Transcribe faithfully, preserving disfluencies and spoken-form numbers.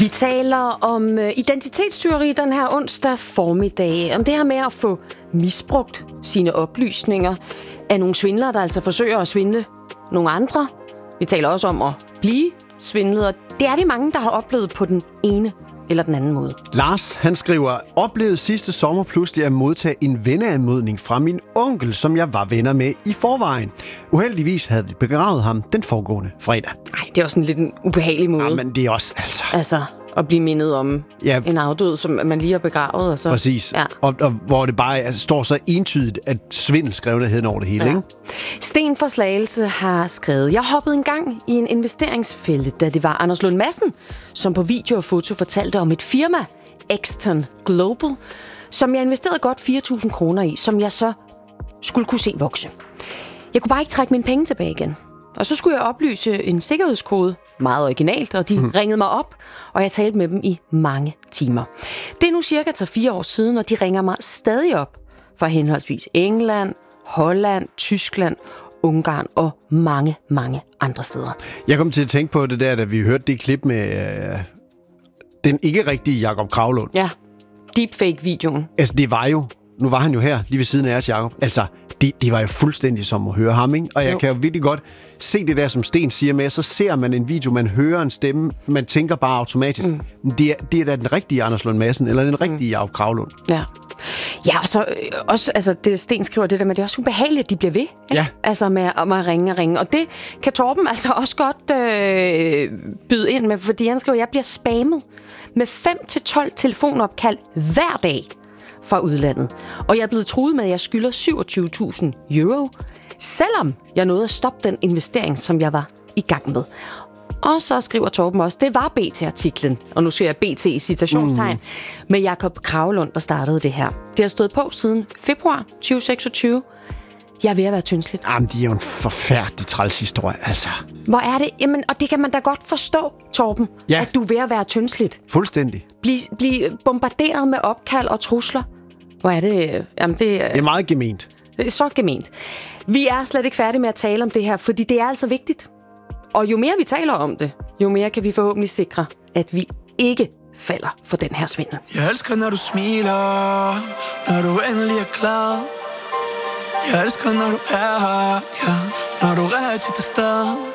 Vi taler om identitetstyveri den her onsdag formiddag. Om det her med at få misbrugt sine oplysninger af nogle svindlere, der altså forsøger at svindle nogle andre. Vi taler også om at blive svindlet, og det er vi mange, der har oplevet på den ene eller den anden måde. Lars, han skriver, oplevede sidste sommer pludselig at modtage en venneanmodning fra min onkel, som jeg var venner med i forvejen. Uheldigvis havde vi begravet ham den foregående fredag. Nej, det er også en lidt en ubehagelig måde. Ja, men det er også, altså... Altså, at blive mindet om ja, en afdød, som man lige har begravet. Og så, præcis. Ja. Og, og hvor det bare altså, står så entydigt, at svindel skrev hen over det hele, ja. Ikke? Sten fra Slagelse har skrevet, jeg hoppede en gang i en investeringsfælde, da det var Anders Lund Madsen, som på video og foto fortalte om et firma, Exton Global, som jeg investerede godt fire tusind kroner i, som jeg så skulle kunne se vokse. Jeg kunne bare ikke trække mine penge tilbage igen. Og så skulle jeg oplyse en sikkerhedskode, meget originalt, og de mm. ringede mig op, og jeg talte med dem i mange timer. Det er nu cirka tre fire år siden, og de ringer mig stadig op fra henholdsvis England, Holland, Tyskland, Ungarn og mange, mange andre steder. Jeg kom til at tænke på det der, da vi hørte det klip med øh, den ikke-rigtige Jakob Kravlund. Ja, deepfake-videoen. Altså, det var jo, nu var han jo her, lige ved siden af os, Jakob. Altså, det, det var jo fuldstændig som at høre ham, ikke? Og jeg jo. kan jo virkelig godt se det der, som Sten siger med, så ser man en video, man hører en stemme, man tænker bare automatisk, mm. det, er, det er da den rigtige Anders Lund Madsen, eller den rigtige mm. Jakob Kravlund. Ja. Ja, og så øh, også, altså, det Sten skriver det der med, det er også ubehageligt, at de bliver ved, ikke? Ja. Altså med, med at ringe og ringe. Og det kan Torben altså også godt øh, byde ind med, fordi han skriver, at jeg bliver spammet med fem til tolv telefonopkald hver dag fra udlandet. Og jeg er blevet truet med, at jeg skylder syvogtyve tusind euro, selvom jeg nåede at stoppe den investering, som jeg var i gang med. Og så skriver Torben også, det var B T-artiklen, og nu ser jeg B T i citationstegn, mm. med Jakob Kravlund, der startede det her. Det har stået på siden februar tyve seksogtyve. Jeg er ved at være tyndsligt. Jamen, det er jo en forfærdelig træls historie, altså. Hvor er det? Jamen, og det kan man da godt forstå, Torben, ja. At du er ved at være tyndsligt. Fuldstændig. Bliv, bliv bombarderet med opkald og trusler. Hvor er det? Jamen, det, det er meget gement. Det er så gement. Vi er slet ikke færdige med at tale om det her, fordi det er altså vigtigt. Og jo mere vi taler om det, jo mere kan vi forhåbentlig sikre, at vi ikke falder for den her svindel. Jeg elsker, når du smiler, når du endelig er glad. Jeg elsker, når du er her, ja, når du er rigtig til stede.